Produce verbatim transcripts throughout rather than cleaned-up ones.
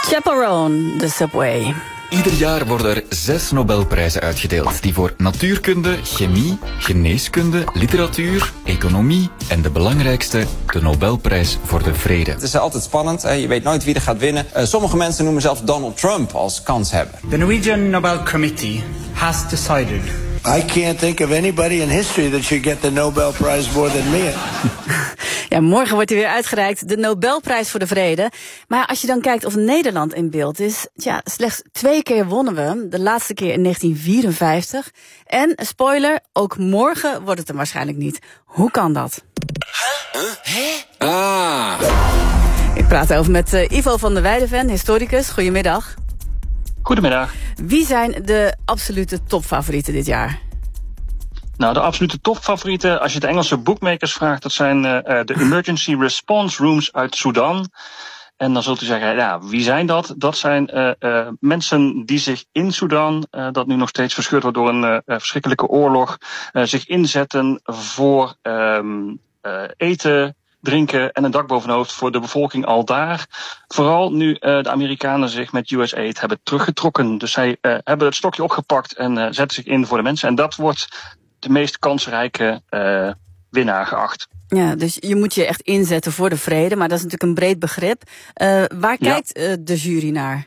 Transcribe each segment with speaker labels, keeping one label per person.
Speaker 1: Chaperone, The Subway.
Speaker 2: Ieder jaar worden er zes Nobelprijzen uitgedeeld, die voor natuurkunde, chemie, geneeskunde, literatuur, economie en de belangrijkste, de Nobelprijs voor de vrede.
Speaker 3: Het is altijd spannend, je weet nooit wie er gaat winnen. Sommige mensen noemen zelfs Donald Trump als kans hebben.
Speaker 4: The Norwegian Nobel Committee has decided.
Speaker 5: I can't think of anybody in history that should get the Nobel Prize more than me.
Speaker 1: Ja, morgen wordt hij weer uitgereikt, de Nobelprijs voor de Vrede. Maar als je dan kijkt of Nederland in beeld is, tja, slechts twee keer wonnen we hem. De laatste keer in negentien vierenvijftig. En, spoiler, ook morgen wordt het hem waarschijnlijk niet. Hoe kan dat?
Speaker 6: Huh? Huh? Ah.
Speaker 1: Ik praat over met uh, Ivo van der Weideven, historicus. Goedemiddag.
Speaker 7: Goedemiddag.
Speaker 1: Wie zijn de absolute topfavorieten dit jaar?
Speaker 7: Nou, de absolute topfavorieten, als je de Engelse bookmakers vraagt, dat zijn uh, de Emergency Response Rooms uit Sudan. En dan zult u zeggen, ja, wie zijn dat? Dat zijn uh, uh, mensen die zich in Sudan, uh, dat nu nog steeds verscheurd wordt door een uh, verschrikkelijke oorlog, uh, zich inzetten voor um, uh, eten, drinken en een dak boven het hoofd voor de bevolking al daar. Vooral nu uh, de Amerikanen zich met U S aid hebben teruggetrokken. Dus zij uh, hebben het stokje opgepakt en uh, zetten zich in voor de mensen. En dat wordt de meest kansrijke uh, winnaar geacht.
Speaker 1: Ja, dus je moet je echt inzetten voor de vrede, maar dat is natuurlijk een breed begrip. Uh, waar kijkt uh, de jury naar?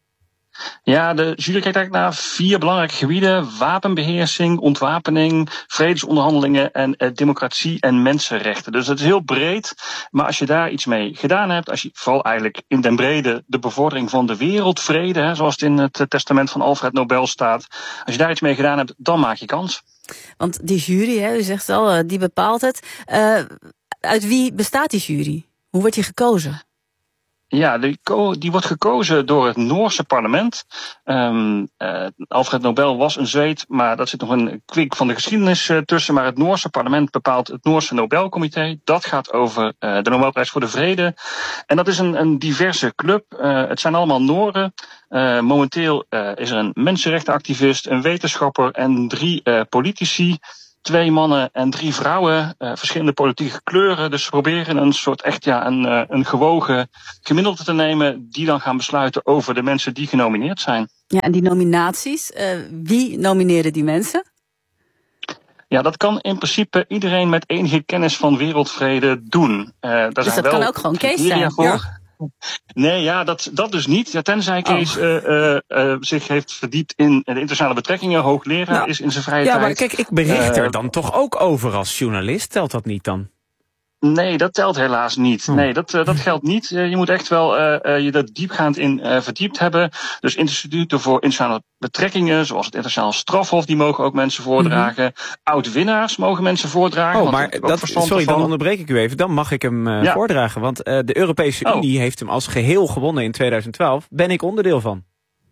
Speaker 7: Ja, de jury kijkt eigenlijk naar vier belangrijke gebieden: wapenbeheersing, ontwapening, vredesonderhandelingen en uh, democratie en mensenrechten. Dus het is heel breed, maar als je daar iets mee gedaan hebt, als je vooral eigenlijk in den brede de bevordering van de wereldvrede, hè, zoals het in het testament van Alfred Nobel staat, als je daar iets mee gedaan hebt, dan maak je kans.
Speaker 1: Want die jury, hè, u zegt al, die bepaalt het. Uh, uit wie bestaat die jury? Hoe wordt die gekozen?
Speaker 7: Ja, die, die wordt gekozen door het Noorse parlement. Um, uh, Alfred Nobel was een Zweed, maar dat zit nog een kwik van de geschiedenis uh, tussen. Maar het Noorse parlement bepaalt het Noorse Nobelcomité. Dat gaat over uh, de Nobelprijs voor de Vrede. En dat is een, een diverse club. Uh, het zijn allemaal Nooren. Uh, momenteel uh, is er een mensenrechtenactivist, een wetenschapper en drie uh, politici. Twee mannen en drie vrouwen, uh, verschillende politieke kleuren. Dus ze proberen een soort echt ja, een, uh, een gewogen gemiddelde te nemen die dan gaan besluiten over de mensen die genomineerd zijn.
Speaker 1: Ja, en die nominaties, uh, wie nomineren die mensen?
Speaker 7: Ja, dat kan in principe iedereen met enige kennis van wereldvrede doen. Uh, daar
Speaker 1: dus
Speaker 7: zijn
Speaker 1: dat
Speaker 7: wel
Speaker 1: kan ook gewoon Kees zijn?
Speaker 7: Voor.
Speaker 1: Ja.
Speaker 7: Nee, ja, dat, dat dus niet. Ja, tenzij Kees oh. uh, uh, uh, zich heeft verdiept in de internationale betrekkingen. Hoogleraar nou, is in zijn vrije
Speaker 8: ja,
Speaker 7: tijd.
Speaker 8: Ja, maar kijk, ik bericht er uh, dan toch ook over als journalist. Telt dat niet dan?
Speaker 7: Nee, dat telt helaas niet.
Speaker 8: Oh. Nee,
Speaker 7: dat, uh, dat geldt niet. Uh, je moet echt wel uh, uh, je er diepgaand in uh, verdiept hebben. Dus instituten voor internationale betrekkingen, zoals het internationaal strafhof, die mogen ook mensen voordragen. Mm-hmm. Oud-winnaars mogen mensen voordragen.
Speaker 8: Oh, maar dat, sorry, dan onderbreek ik u even. Dan mag ik hem uh, ja. voordragen. Want uh, de Europese oh. Unie heeft hem als geheel gewonnen in tweeduizend twaalf. Ben ik onderdeel van?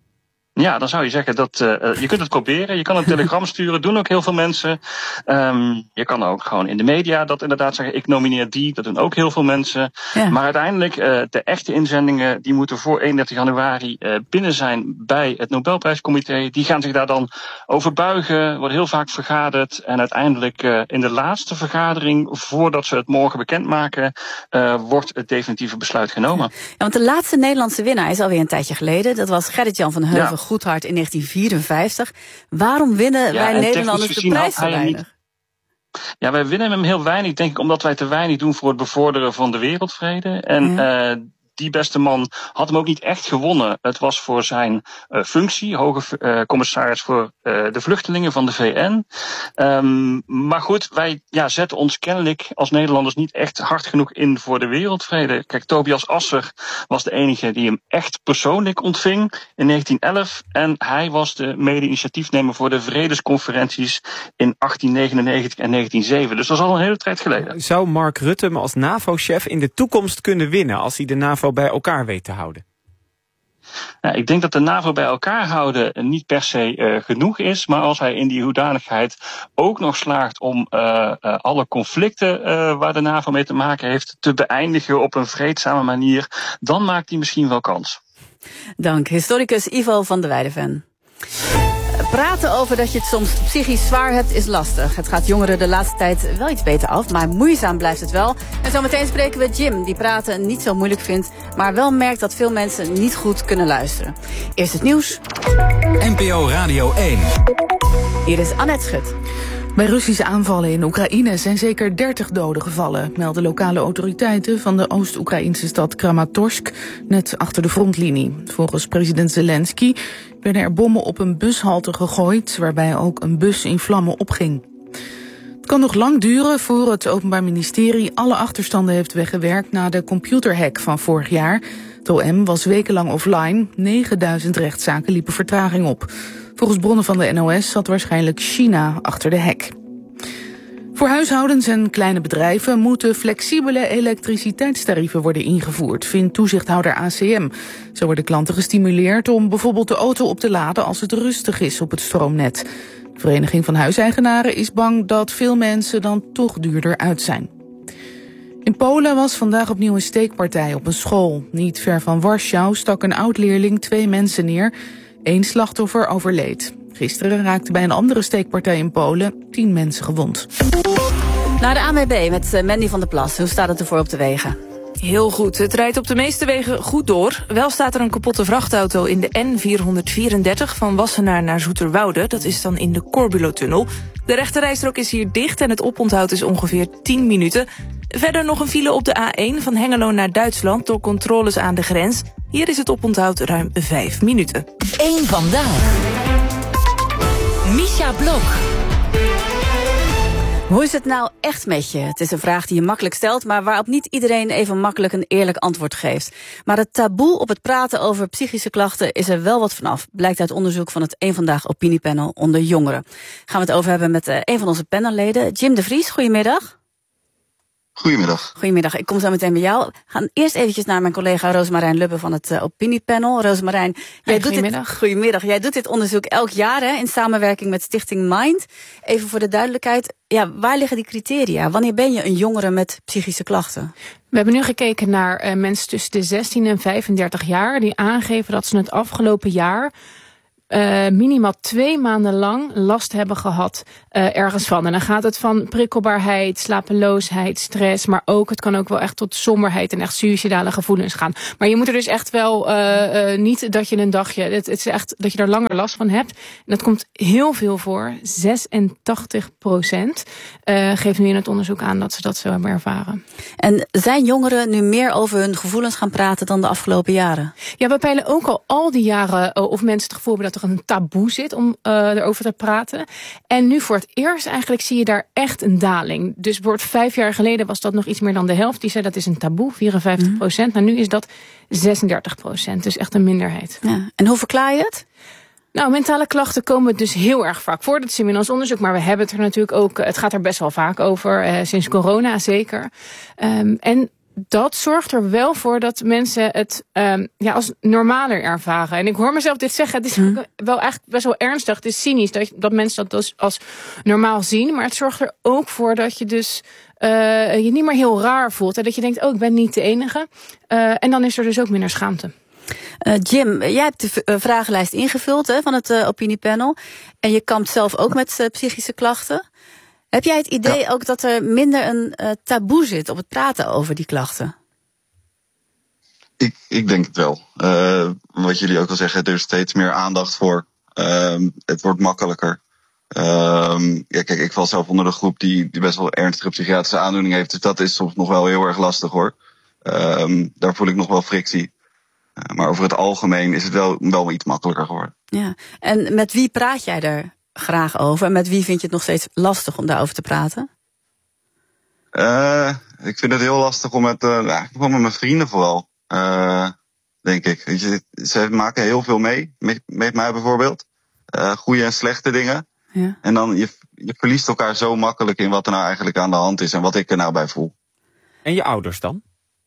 Speaker 7: Ja, dan zou je zeggen dat uh, je kunt het proberen. Je kan een telegram sturen, doen ook heel veel mensen. Um, je kan ook gewoon in de media dat inderdaad zeggen, ik nomineer die. Dat doen ook heel veel mensen. Ja. Maar uiteindelijk, uh, de echte inzendingen, die moeten voor eenendertig januari uh, binnen zijn bij het Nobelprijscomité. Die gaan zich daar dan over buigen, worden heel vaak vergaderd. En uiteindelijk uh, in de laatste vergadering, voordat ze het morgen bekendmaken, uh, wordt het definitieve besluit genomen.
Speaker 1: Ja, want de laatste Nederlandse winnaar is alweer een tijdje geleden. Dat was Gerrit-Jan van Heuvel. Ja. Goedhart in negentien vierenvijftig. Waarom winnen ja, wij Nederlanders de prijs zo weinig?
Speaker 7: Ja, wij winnen hem heel weinig, denk ik, omdat wij te weinig doen voor het bevorderen van de wereldvrede. En ja. uh, die beste man had hem ook niet echt gewonnen. Het was voor zijn uh, functie, hoge uh, commissaris voor uh, de vluchtelingen van de V N. Um, maar goed, wij ja, zetten ons kennelijk als Nederlanders niet echt hard genoeg in voor de wereldvrede. Kijk, Tobias Asser was de enige die hem echt persoonlijk ontving in negentien elf. En hij was de mede-initiatiefnemer voor de vredesconferenties in achttien negenennegentig en negentien zeven. Dus dat is al een hele tijd geleden.
Speaker 8: Zou Mark Rutte hem als NAVO-chef in de toekomst kunnen winnen als hij de NAVO bij elkaar weet te houden?
Speaker 7: Ja, ik denk dat de NAVO bij elkaar houden niet per se uh, genoeg is. Maar als hij in die hoedanigheid ook nog slaagt om uh, uh, alle conflicten uh, waar de NAVO mee te maken heeft te beëindigen op een vreedzame manier, dan maakt hij misschien wel kans.
Speaker 1: Dank, historicus Ivo van der Weideven. Praten over dat je het soms psychisch zwaar hebt is lastig. Het gaat jongeren de laatste tijd wel iets beter af, maar moeizaam blijft het wel. En zometeen spreken we Jim, die praten niet zo moeilijk vindt, maar wel merkt dat veel mensen niet goed kunnen luisteren. Eerst het nieuws.
Speaker 6: N P O Radio één.
Speaker 1: Hier is Annette Schut.
Speaker 9: Bij Russische aanvallen in Oekraïne zijn zeker dertig doden gevallen, melden lokale autoriteiten van de Oost-Oekraïnse stad Kramatorsk, net achter de frontlinie. Volgens president Zelensky werden er bommen op een bushalte gegooid, waarbij ook een bus in vlammen opging. Het kan nog lang duren voor het Openbaar Ministerie alle achterstanden heeft weggewerkt na de computerhack van vorig jaar. Het O M was wekenlang offline, negenduizend rechtszaken liepen vertraging op. Volgens bronnen van de N O S zat waarschijnlijk China achter de hack. Voor huishoudens en kleine bedrijven moeten flexibele elektriciteitstarieven worden ingevoerd, vindt toezichthouder A C M. Zo worden klanten gestimuleerd om bijvoorbeeld de auto op te laden als het rustig is op het stroomnet. De Vereniging van Huiseigenaren is bang dat veel mensen dan toch duurder uit zijn. In Polen was vandaag opnieuw een steekpartij op een school. Niet ver van Warschau stak een oud-leerling twee mensen neer. Eén slachtoffer overleed. Gisteren raakten bij een andere steekpartij in Polen tien mensen gewond.
Speaker 1: Naar de A N W B met Mandy van der Plas. Hoe staat het ervoor op de wegen?
Speaker 10: Heel goed. Het rijdt op de meeste wegen goed door. Wel staat er een kapotte vrachtauto in de N vierhonderdvierendertig van Wassenaar naar Zoeterwoude. Dat is dan in de Corbulo-tunnel. De rechterrijstrook is hier dicht en het oponthoud is ongeveer tien minuten. Verder nog een file op de A één van Hengelo naar Duitsland door controles aan de grens. Hier is het oponthoud ruim vijf minuten.
Speaker 11: Eén vandaag. Misha Blok.
Speaker 1: Hoe is het nou echt met je? Het is een vraag die je makkelijk stelt, maar waarop niet iedereen even makkelijk een eerlijk antwoord geeft. Maar het taboe op het praten over psychische klachten is er wel wat vanaf, blijkt uit onderzoek van het Eén Vandaag opiniepanel onder jongeren. Gaan we het over hebben met een van onze panelleden, Jim de Vries. Goedemiddag.
Speaker 12: Goedemiddag.
Speaker 1: Goedemiddag, ik kom zo meteen bij jou. We gaan eerst eventjes naar mijn collega Roosmarijn Lubbe van het uh, opiniepanel. Roosmarijn, jij doet dit, goedemiddag. Jij doet dit onderzoek elk jaar hè, in samenwerking met Stichting Mind. Even voor de duidelijkheid, ja, waar liggen die criteria? Wanneer ben je een jongere met psychische klachten?
Speaker 10: We hebben nu gekeken naar uh, mensen tussen de zestien en vijfendertig jaar... die aangeven dat ze het afgelopen jaar... Uh, minimaal twee maanden lang last hebben gehad uh, ergens van. En dan gaat het van prikkelbaarheid, slapeloosheid, stress... maar ook, het kan ook wel echt tot somberheid en echt suïcidale gevoelens gaan. Maar je moet er dus echt wel uh, uh, niet dat je een dagje... Het, het is echt dat je er langer last van hebt. En dat komt heel veel voor. zesentachtig procent uh, geeft nu in het onderzoek aan dat ze dat zo hebben ervaren.
Speaker 1: En zijn jongeren nu meer over hun gevoelens gaan praten dan de afgelopen jaren?
Speaker 10: Ja, we peilen ook al al die jaren uh, of mensen het gevoel hebben dat er een taboe zit om uh, erover te praten. En nu voor het eerst eigenlijk zie je daar echt een daling. Dus bijvoorbeeld vijf jaar geleden was dat nog iets meer dan de helft. Die zei dat is een taboe, vierenvijftig procent. Mm. Nou, nu is dat zesendertig procent. Dus echt een minderheid.
Speaker 1: Ja. En hoe verklaar je het?
Speaker 10: Nou, mentale klachten komen dus heel erg vaak voor. Dat zien we in ons onderzoek, maar we hebben het er natuurlijk ook... Het gaat er best wel vaak over, uh, sinds corona zeker. Um, en dat zorgt er wel voor dat mensen het um, ja, als normaler ervaren. En ik hoor mezelf dit zeggen, het is mm. wel echt best wel ernstig. Het is cynisch dat, dat mensen dat dus als normaal zien. Maar het zorgt er ook voor dat je dus uh, je niet meer heel raar voelt. En dat je denkt, oh, ik ben niet de enige. Uh, en dan is er dus ook minder schaamte.
Speaker 1: Uh, Jim, jij hebt de v- uh, vragenlijst ingevuld hè, van het uh, opiniepanel. En je kampt zelf ook met uh, psychische klachten. Heb jij het idee ja. ook dat er minder een uh, taboe zit op het praten over die klachten?
Speaker 12: Ik, ik denk het wel. Uh, wat jullie ook al zeggen, er is steeds meer aandacht voor. Uh, het wordt makkelijker. Uh, ja, kijk, ik val zelf onder de groep die, die best wel ernstige psychiatrische aandoening heeft. Dus dat is soms nog wel heel erg lastig hoor. Uh, daar voel ik nog wel frictie. Uh, maar over het algemeen is het wel, wel iets makkelijker geworden.
Speaker 1: Ja. En met wie praat jij er graag over? En met wie vind je het nog steeds lastig om daarover te praten?
Speaker 12: Uh, ik vind het heel lastig om met, uh, ja, gewoon met mijn vrienden vooral, uh, denk ik. Weet je, ze maken heel veel mee, met, met mij bijvoorbeeld. Uh, goede en slechte dingen. Ja. En dan, je, je verliest elkaar zo makkelijk in wat er nou eigenlijk aan de hand is en wat ik er nou bij voel.
Speaker 8: En je ouders dan?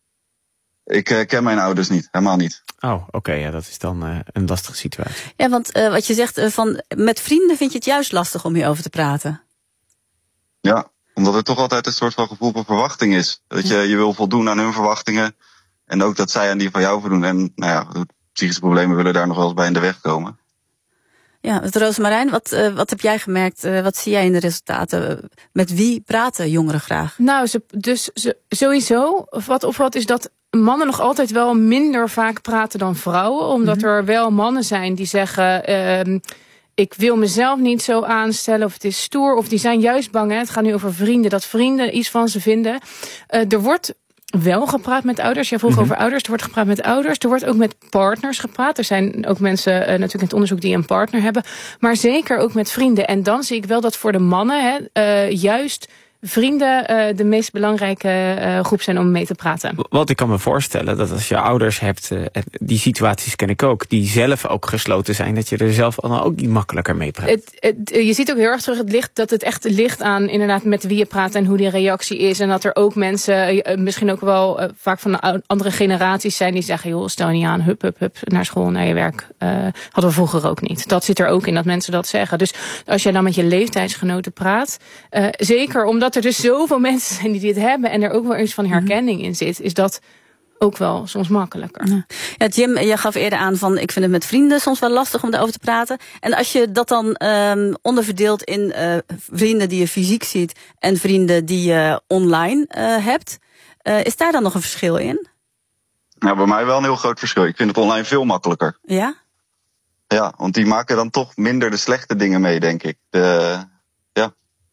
Speaker 12: Ik uh, ken mijn ouders niet, helemaal niet.
Speaker 8: Oh, oké, okay, ja, dat is dan uh, een lastige situatie.
Speaker 1: Ja, want uh, wat je zegt, uh, van met vrienden vind je het juist lastig om hierover te praten.
Speaker 12: Ja, omdat er toch altijd een soort van gevoel van verwachting is. Dat je, je wil voldoen aan hun verwachtingen en ook dat zij aan die van jou voldoen. En nou ja, psychische problemen willen daar nog wel eens bij in de weg komen.
Speaker 1: Ja, Roosmarijn, wat, uh, wat heb jij gemerkt? Uh, wat zie jij in de resultaten? Met wie praten jongeren graag?
Speaker 10: Nou, ze, dus ze, sowieso, of wat, of wat is dat mannen nog altijd wel minder vaak praten dan vrouwen. Omdat mm-hmm. er wel mannen zijn die zeggen, uh, ik wil mezelf niet zo aanstellen, of het is stoer, of die zijn juist bang. Hè? Het gaat nu over vrienden, dat vrienden iets van ze vinden. Uh, er wordt wel gepraat met ouders. Jij vroeg mm-hmm. over ouders. Er wordt gepraat met ouders. Er wordt ook met partners gepraat. Er zijn ook mensen uh, natuurlijk in het onderzoek die een partner hebben. Maar zeker ook met vrienden. En dan zie ik wel dat voor de mannen hè, uh, juist vrienden uh, de meest belangrijke uh, groep zijn om mee te praten.
Speaker 8: Want ik kan me voorstellen dat als je ouders hebt, uh, die situaties ken ik ook, die zelf ook gesloten zijn, dat je er zelf dan ook niet makkelijker mee praat.
Speaker 10: Het, het, je ziet ook heel erg terug het licht, dat het echt ligt aan inderdaad met wie je praat en hoe die reactie is. En dat er ook mensen, uh, misschien ook wel uh, vaak van de andere generaties zijn die zeggen, joh, stel niet aan, hup, hup, hup, naar school, naar je werk. Uh, hadden we vroeger ook niet. Dat zit er ook in, dat mensen dat zeggen. Dus als je dan met je leeftijdsgenoten praat, uh, zeker omdat dat er dus zoveel mensen zijn die dit hebben en er ook wel iets van herkenning in zit, is dat ook wel soms makkelijker.
Speaker 1: Ja, ja Jim, je gaf eerder aan van ik vind het met vrienden soms wel lastig om daarover te praten. En als je dat dan um, onderverdeelt in uh, vrienden die je fysiek ziet en vrienden die je online uh, hebt, uh, is daar dan nog een verschil in?
Speaker 12: Nou, bij mij wel een heel groot verschil. Ik vind het online veel makkelijker.
Speaker 1: Ja?
Speaker 12: Ja, want die maken dan toch minder de slechte dingen mee, denk ik. De, ja.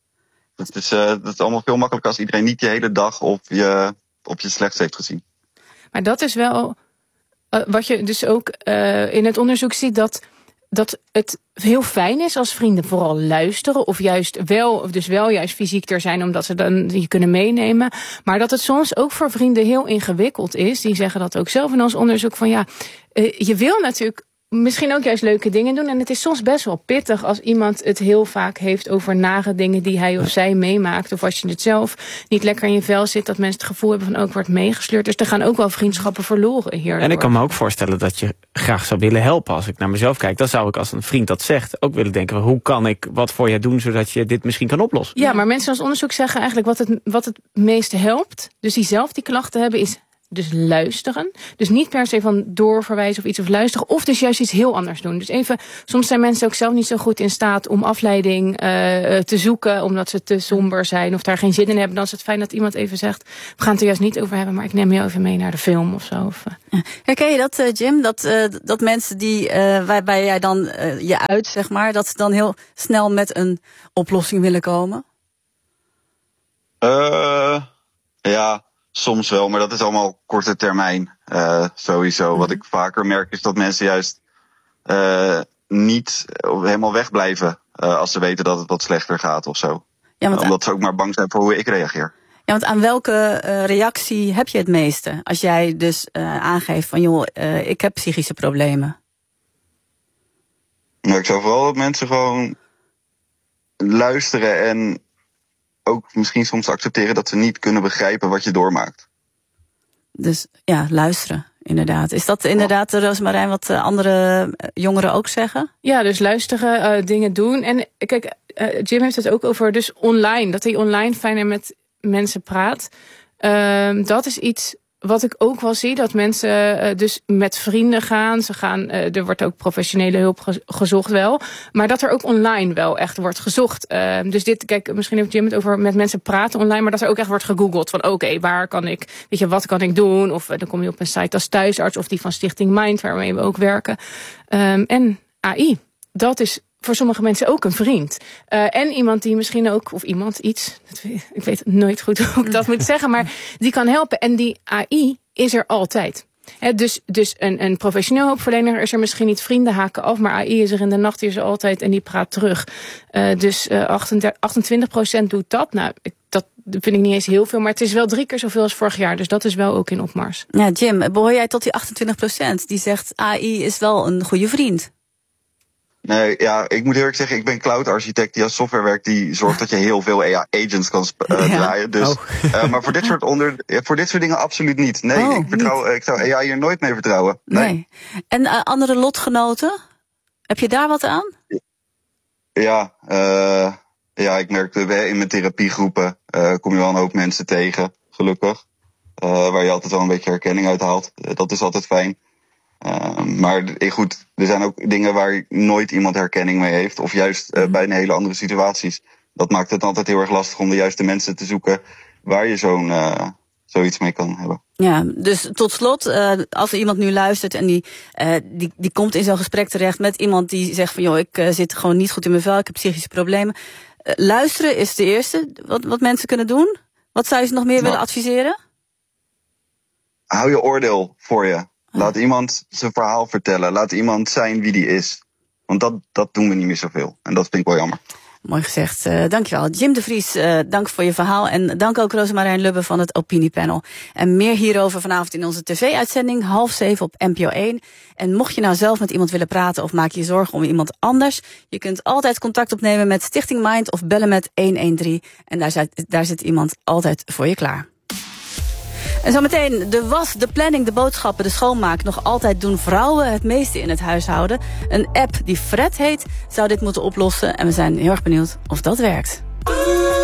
Speaker 12: Het is, uh, dat is allemaal veel makkelijker als iedereen niet je hele dag op je, op je slechts heeft gezien.
Speaker 10: Maar dat is wel uh, wat je dus ook uh, in het onderzoek ziet, dat, dat het heel fijn is als vrienden vooral luisteren, of juist wel, of dus wel juist fysiek er zijn, omdat ze dan je kunnen meenemen. Maar dat het soms ook voor vrienden heel ingewikkeld is. Die zeggen dat ook zelf in ons onderzoek van ja, uh, je wil natuurlijk misschien ook juist leuke dingen doen. En het is soms best wel pittig als iemand het heel vaak heeft over nare dingen die hij of zij meemaakt. Of als je het zelf niet lekker in je vel zit, dat mensen het gevoel hebben van ook wordt meegesleurd. Dus er gaan ook wel vriendschappen verloren hierdoor.
Speaker 8: En ik kan me ook voorstellen dat je graag zou willen helpen. Als ik naar mezelf kijk, dan zou ik als een vriend dat zegt ook willen denken, hoe kan ik wat voor je doen zodat je dit misschien kan oplossen?
Speaker 10: Ja, maar mensen als onderzoek zeggen eigenlijk wat het, wat het meeste helpt. Dus die zelf die klachten hebben is dus luisteren. Dus niet per se van doorverwijzen of iets of luisteren. Of dus juist iets heel anders doen. Dus even, soms zijn mensen ook zelf niet zo goed in staat om afleiding uh, te zoeken. Omdat ze te somber zijn of daar geen zin in hebben. Dan is het fijn dat iemand even zegt, we gaan het er juist niet over hebben, maar ik neem je even mee naar de film of zo. Of, uh.
Speaker 1: Herken je dat, uh, Jim? Dat, uh, dat mensen die, uh, waarbij jij dan uh, je uit, zeg maar, dat ze dan heel snel met een oplossing willen komen?
Speaker 12: Uh, ja... Soms wel, maar dat is allemaal korte termijn, uh, sowieso. Mm. Wat ik vaker merk is dat mensen juist uh, niet helemaal wegblijven uh, als ze weten dat het wat slechter gaat of zo. Ja, want omdat ze ook maar bang zijn voor hoe ik reageer.
Speaker 1: Ja, want aan welke uh, reactie heb je het meeste? Als jij dus uh, aangeeft van joh, uh, ik heb psychische problemen.
Speaker 12: Nou, ik zou vooral dat mensen gewoon luisteren en ook misschien soms accepteren dat ze niet kunnen begrijpen wat je doormaakt.
Speaker 1: Dus ja, luisteren, inderdaad. Is dat inderdaad, Roosmarijn, wat andere jongeren ook zeggen?
Speaker 10: Ja, dus luisteren, uh, dingen doen. En kijk, uh, Jim heeft het ook over dus online. Dat hij online fijner met mensen praat. Uh, dat is iets wat ik ook wel zie, dat mensen uh, dus met vrienden gaan. Ze gaan, uh, er wordt ook professionele hulp ge- gezocht wel. Maar dat er ook online wel echt wordt gezocht. Uh, dus dit, kijk, misschien heeft Jim het over met mensen praten online, maar dat er ook echt wordt gegoogeld van oké, okay, waar kan ik, weet je, wat kan ik doen? Of uh, dan kom je op een site als Thuisarts of die van Stichting Mind, waarmee we ook werken. Um, en A I, dat is voor sommige mensen ook een vriend. Uh, en iemand die misschien ook, of iemand, iets, ik weet nooit goed hoe ik dat moet zeggen, maar die kan helpen. En die A I is er altijd. He, dus dus een, een professioneel hulpverlener is er misschien niet, vrienden haken af, maar A I is er in de nacht, die is er altijd en die praat terug. Uh, dus uh, achtentwintig procent doet dat. Nou, ik, dat vind ik niet eens heel veel, maar het is wel drie keer zoveel als vorig jaar. Dus dat is wel ook in opmars.
Speaker 1: Ja, Jim, behoor jij tot die achtentwintig procent die zegt A I is wel een goede vriend?
Speaker 12: Nee, ja, ik moet heel erg zeggen, ik ben cloud-architect die als software werkt, die zorgt dat je heel veel A I-agents kan sp- uh, ja. draaien. Dus, oh. uh, maar voor dit soort onder, ja, voor dit soort dingen absoluut niet. Nee, oh, ik, vertrouw, niet. ik zou A I hier nooit mee vertrouwen. Nee. nee.
Speaker 1: En uh, andere lotgenoten? Heb je daar wat aan?
Speaker 12: Ja, uh, ja, ik merk in mijn therapiegroepen uh, kom je wel een hoop mensen tegen, gelukkig. Uh, waar je altijd wel een beetje herkenning uit haalt. Uh, dat is altijd fijn. Uh, maar eh, goed, er zijn ook dingen waar nooit iemand herkenning mee heeft. Of juist uh, bij een hele andere situaties. Dat maakt het altijd heel erg lastig om de juiste mensen te zoeken waar je zo'n uh, zoiets mee kan hebben.
Speaker 1: Ja, dus tot slot, uh, als er iemand nu luistert en die, uh, die, die komt in zo'n gesprek terecht met iemand die zegt van joh, ik uh, zit gewoon niet goed in mijn vel, ik heb psychische problemen. Uh, luisteren is de eerste wat, wat mensen kunnen doen. Wat zou je ze nog meer nou, willen adviseren?
Speaker 12: Hou je oordeel voor je. Laat iemand zijn verhaal vertellen. Laat iemand zijn wie die is. Want dat, dat doen we niet meer zoveel. En dat vind ik wel jammer.
Speaker 1: Mooi gezegd. Uh, dankjewel. Jim de Vries, uh, dank voor je verhaal. En dank ook Rosemarijn Lubbe van het Opiniepanel. En meer hierover vanavond in onze tv-uitzending, half zeven op N P O één. En mocht je nou zelf met iemand willen praten of maak je je zorgen om iemand anders, je kunt altijd contact opnemen met Stichting Mind of bellen met honderddertien. En daar zit, daar zit iemand altijd voor je klaar. En zometeen de was, de planning, de boodschappen, de schoonmaak. Nog altijd doen vrouwen het meeste in het huishouden. Een app die Fred heet zou dit moeten oplossen. En we zijn heel erg benieuwd of dat werkt.